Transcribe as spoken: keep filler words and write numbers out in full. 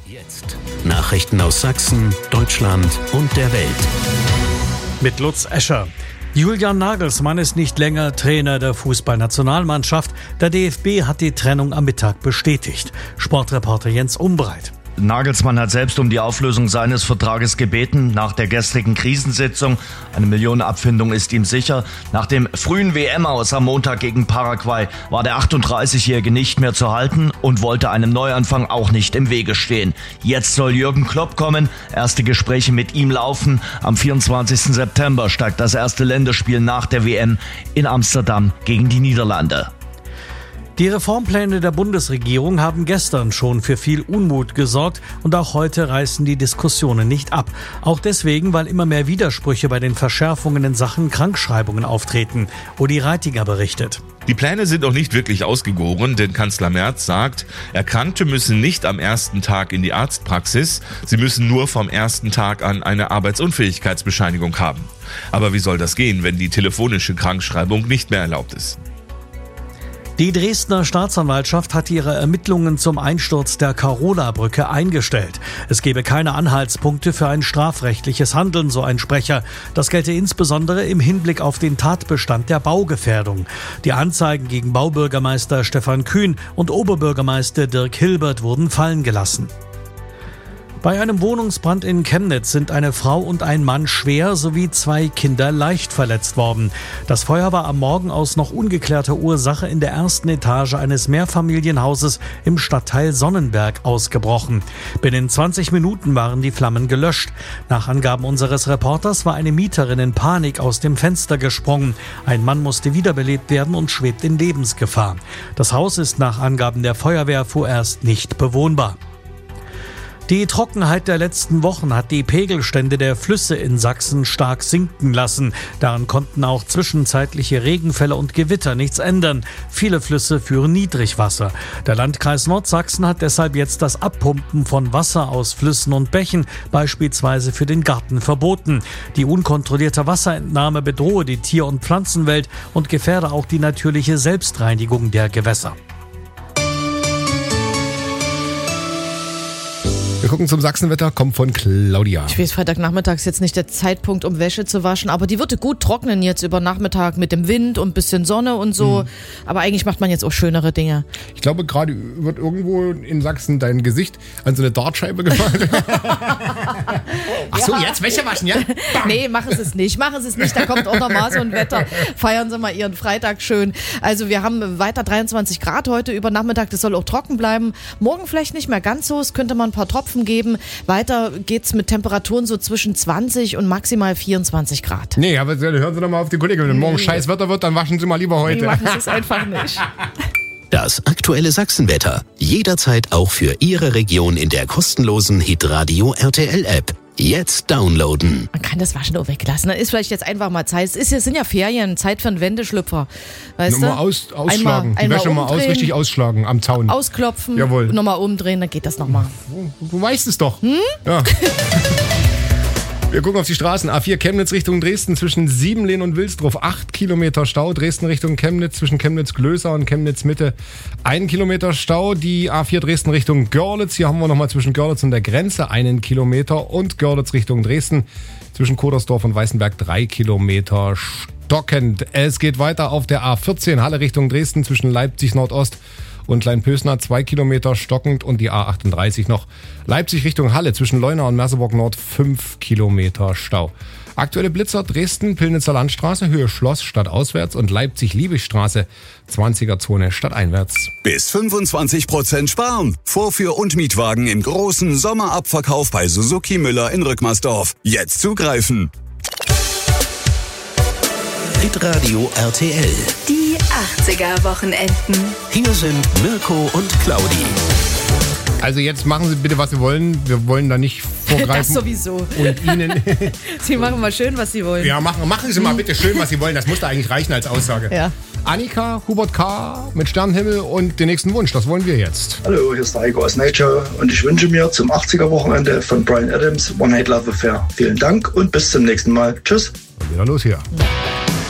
Jetzt Nachrichten aus Sachsen, Deutschland und der Welt. Mit Lutz Escher. Julian Nagelsmann ist nicht länger Trainer der Fußballnationalmannschaft. Der D F B hat die Trennung am Mittag bestätigt. Sportreporter Jens Umbreit. Nagelsmann hat selbst um die Auflösung seines Vertrages gebeten. Nach der gestrigen Krisensitzung, eine Millionenabfindung ist ihm sicher. Nach dem frühen W M-Aus am Montag gegen Paraguay war der achtunddreißigjährige nicht mehr zu halten und wollte einem Neuanfang auch nicht im Wege stehen. Jetzt soll Jürgen Klopp kommen, erste Gespräche mit ihm laufen. Am vierundzwanzigsten September steigt das erste Länderspiel nach der W M in Amsterdam gegen die Niederlande. Die Reformpläne der Bundesregierung haben gestern schon für viel Unmut gesorgt und auch heute reißen die Diskussionen nicht ab. Auch deswegen, weil immer mehr Widersprüche bei den Verschärfungen in Sachen Krankschreibungen auftreten. Uli Reitinger berichtet. Die Pläne sind noch nicht wirklich ausgegoren, denn Kanzler Merz sagt, Erkrankte müssen nicht am ersten Tag in die Arztpraxis, sie müssen nur vom ersten Tag an eine Arbeitsunfähigkeitsbescheinigung haben. Aber wie soll das gehen, wenn die telefonische Krankschreibung nicht mehr erlaubt ist? Die Dresdner Staatsanwaltschaft hat ihre Ermittlungen zum Einsturz der Carola-Brücke eingestellt. Es gebe keine Anhaltspunkte für ein strafrechtliches Handeln, so ein Sprecher. Das gelte insbesondere im Hinblick auf den Tatbestand der Baugefährdung. Die Anzeigen gegen Baubürgermeister Stefan Kühn und Oberbürgermeister Dirk Hilbert wurden fallen gelassen. Bei einem Wohnungsbrand in Chemnitz sind eine Frau und ein Mann schwer sowie zwei Kinder leicht verletzt worden. Das Feuer war am Morgen aus noch ungeklärter Ursache in der ersten Etage eines Mehrfamilienhauses im Stadtteil Sonnenberg ausgebrochen. Binnen zwanzig Minuten waren die Flammen gelöscht. Nach Angaben unseres Reporters war eine Mieterin in Panik aus dem Fenster gesprungen. Ein Mann musste wiederbelebt werden und schwebt in Lebensgefahr. Das Haus ist nach Angaben der Feuerwehr vorerst nicht bewohnbar. Die Trockenheit der letzten Wochen hat die Pegelstände der Flüsse in Sachsen stark sinken lassen. Daran konnten auch zwischenzeitliche Regenfälle und Gewitter nichts ändern. Viele Flüsse führen Niedrigwasser. Der Landkreis Nordsachsen hat deshalb jetzt das Abpumpen von Wasser aus Flüssen und Bächen, beispielsweise für den Garten, verboten. Die unkontrollierte Wasserentnahme bedrohe die Tier- und Pflanzenwelt und gefährde auch die natürliche Selbstreinigung der Gewässer. Wir gucken zum Sachsenwetter, kommt von Claudia. Ich weiß, Freitagnachmittag ist jetzt nicht der Zeitpunkt, um Wäsche zu waschen, aber die wird gut trocknen jetzt über Nachmittag mit dem Wind und ein bisschen Sonne und so. Mhm. Aber eigentlich macht man jetzt auch schönere Dinge. Ich glaube, gerade wird irgendwo in Sachsen dein Gesicht an so eine Dartscheibe gemalt. Ach so, ja. Jetzt Wäsche waschen, ja? Bam. Nee, machen Sie es nicht. Machen Sie es nicht, da kommt auch nochmal so ein Wetter. Feiern Sie mal Ihren Freitag schön. Also wir haben weiter dreiundzwanzig Grad heute über Nachmittag, das soll auch trocken bleiben. Morgen vielleicht nicht mehr ganz so, es könnte mal ein paar Tropfen geben. Weiter geht's mit Temperaturen so zwischen zwanzig und maximal vierundzwanzig Grad. Nee, aber hören Sie doch mal auf die Kollegen. Wenn morgen scheiß Wetter wird, dann waschen Sie mal lieber heute. Nee, machen Sie es einfach nicht. Das aktuelle Sachsenwetter. Jederzeit auch für Ihre Region in der kostenlosen Hitradio R T L-App. Jetzt downloaden. Man kann das Waschen auch weglassen. Dann ist vielleicht jetzt einfach mal Zeit. Es ist, es sind ja Ferien, Zeit für einen Wendeschlüpfer. Weißt nochmal du? aus, ausschlagen. Einmal, die einmal Wäsche mal aus, richtig ausschlagen am Zaun. Ausklopfen, Jawohl. Nochmal umdrehen, dann geht das nochmal. Du, du weißt es doch. Hm? Ja. Wir gucken auf die Straßen. A vier Chemnitz Richtung Dresden zwischen Siebenlehn und Wilsdruff. acht Kilometer Stau. Dresden Richtung Chemnitz zwischen Chemnitz-Glöser und Chemnitz-Mitte. ein Kilometer Stau. Die A vier Dresden Richtung Görlitz. Hier haben wir nochmal zwischen Görlitz und der Grenze einen Kilometer. Und Görlitz Richtung Dresden zwischen Kodersdorf und Weißenberg drei Kilometer stockend. Es geht weiter auf der A vierzehn Halle Richtung Dresden zwischen Leipzig Nordost und Kleinpösner zwei Kilometer stockend und die A achtunddreißig noch Leipzig Richtung Halle zwischen Leuna und Merseburg Nord fünf Kilometer Stau. Aktuelle Blitzer Dresden, Pillnitzer Landstraße, Höhe Schloss stadtauswärts und Leipzig-Liebigstraße, zwanziger Zone stadteinwärts. Bis fünfundzwanzig Prozent sparen. Vorführ- und Mietwagen im großen Sommerabverkauf bei Suzuki Müller in Rückmersdorf. Jetzt zugreifen. Hitradio R T L. Die achtziger-Wochenenden. Hier sind Mirko und Claudi. Also jetzt machen Sie bitte, was Sie wollen. Wir wollen da nicht vorgreifen. Das sowieso. Und Ihnen... Sie machen mal schön, was Sie wollen. Ja, machen, machen Sie mal bitte schön, was Sie wollen. Das muss da eigentlich reichen als Aussage. Ja. Annika, Hubert K. mit Sternenhimmel und den nächsten Wunsch. Das wollen wir jetzt. Hallo, hier ist der Heiko aus Nature und ich wünsche mir zum achtziger-Wochenende von Brian Adams One Night Love Affair. Vielen Dank und bis zum nächsten Mal. Tschüss. Und wieder los hier.